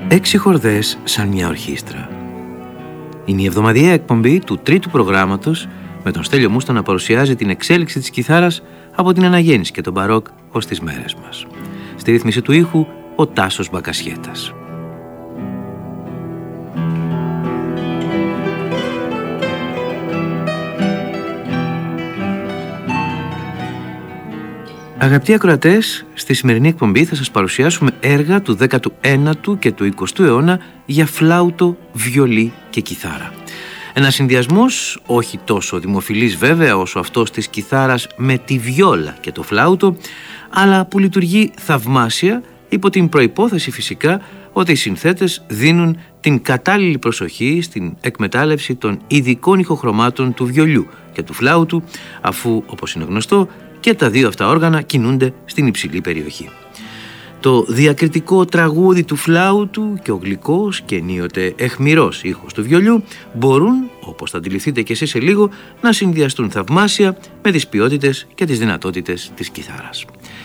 Έξι χορδές σαν μια ορχήστρα. Είναι η εβδομαδιαία εκπομπή του τρίτου προγράμματος με τον Στέλιο Μούστο να παρουσιάζει την εξέλιξη της κιθάρας από την αναγέννηση και τον μπαρόκ ως τις μέρες μας. Στη ρύθμιση του ήχου ο Τάσος Μπακασιέτας. Αγαπητοί ακροατές, στη σημερινή εκπομπή θα σας παρουσιάσουμε έργα του 19ου και του 20ου αιώνα για φλάουτο, βιολί και κιθάρα. Ένας συνδυασμός όχι τόσο δημοφιλής βέβαια όσο αυτός της κιθάρας με τη βιόλα και το φλάουτο, αλλά που λειτουργεί θαυμάσια υπό την προϋπόθεση φυσικά ότι οι συνθέτες δίνουν την κατάλληλη προσοχή στην εκμετάλλευση των ειδικών ηχοχρωμάτων του βιολιού και του φλάουτου, αφού, όπως είναι γνωστό, και τα δύο αυτά όργανα κινούνται στην υψηλή περιοχή. Το διακριτικό τραγούδι του φλάουτου και ο γλυκός και ενίοτε αιχμηρός ήχος του βιολιού μπορούν, όπως θα αντιληφθείτε και εσείς σε λίγο, να συνδυαστούν θαυμάσια με τις ποιότητες και τις δυνατότητες της κιθάρας.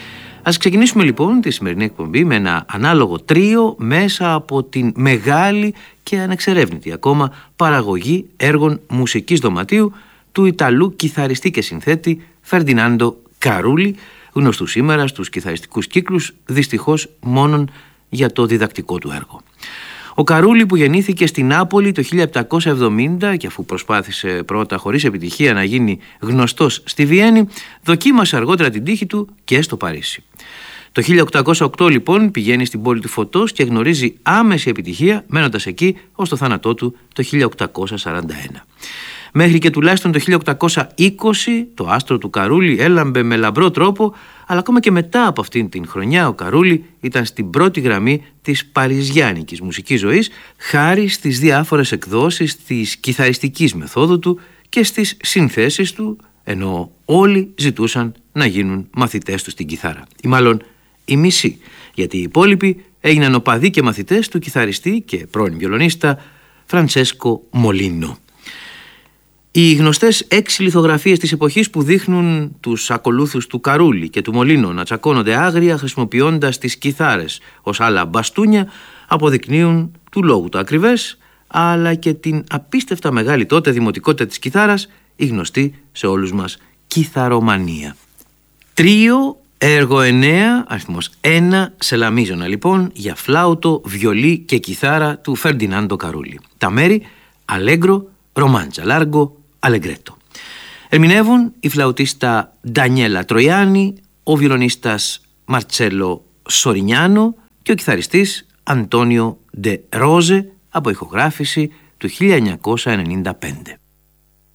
Ας ξεκινήσουμε λοιπόν τη σημερινή εκπομπή με ένα ανάλογο τρίο μέσα από την μεγάλη και ανεξερεύνητη ακόμα παραγωγή έργων μουσικής δωματίου του Ιταλού κιθαριστή και συνθέτη Φερντινάντο Καρούλι, γνωστού σήμερα στους κιθαριστικούς κύκλους δυστυχώς μόνον για το διδακτικό του έργο. Ο Καρούλι, που γεννήθηκε στην Νάπολη το 1770 και αφού προσπάθησε πρώτα χωρίς επιτυχία να γίνει γνωστός στη Βιέννη, δοκίμασε αργότερα την τύχη του και στο Παρίσι. Το 1808 λοιπόν πηγαίνει στην πόλη του Φωτός και γνωρίζει άμεση επιτυχία μένοντας εκεί ως το θάνατό του το 1841. Μέχρι και τουλάχιστον το 1820 το άστρο του Καρούλι έλαμπε με λαμπρό τρόπο, αλλά ακόμα και μετά από αυτήν την χρονιά ο Καρούλι ήταν στην πρώτη γραμμή της παριζιάνικης μουσικής ζωής, χάρη στις διάφορες εκδόσεις της κιθαριστικής μεθόδου του και στις συνθέσεις του, ενώ όλοι ζητούσαν να γίνουν μαθητές του στην κιθάρα. Ή μάλλον οι μισοί, γιατί οι υπόλοιποι έγιναν οπαδοί και μαθητές του κιθαριστή και πρώην βιολονίστα Φραντσέσκο Μολίνο. Οι γνωστές 6 λιθογραφίες της εποχής που δείχνουν τους ακολούθους του Καρούλι και του Μολίνο να τσακώνονται άγρια χρησιμοποιώντας τις κιθάρες ως άλλα μπαστούνια αποδεικνύουν του λόγου το ακριβές, αλλά και την απίστευτα μεγάλη τότε δημοτικότητα της κιθάρας, η γνωστή σε όλους μας κιθαρομανία. Τρίο, έργο 9, αριθμός 1, σελαμίζωνα λοιπόν για φλάουτο, βιολί και κιθάρα του Φερντινάντο Καρούλι. Τα μέρη Αλέγκρο, Ρομάντζα Λάργο, Αλεγκρέτο. Ερμηνεύουν η φλαουτίστα Ντανιέλα Τροιάνι, ο βιολονίστας Μαρτσέλο Σορινιάνο και ο κιθαριστής Αντώνιο Ντε Ρόζε, από ηχογράφηση του 1995.